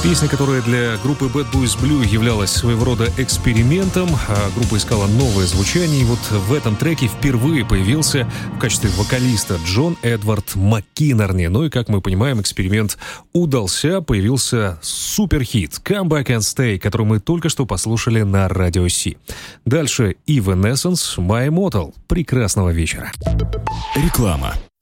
Песня, которая для группы Bad Boys Blue являлась своего рода экспериментом, а группа искала новое звучание, и вот в этом треке впервые появился в качестве вокалиста Джон Эдвард Маккинерни. Ну и, как мы понимаем, эксперимент удался, появился суперхит «Come Back and Stay», который мы только что послушали на Радио Си. Дальше Evanescence «My Immortal». Прекрасного вечера. Реклама.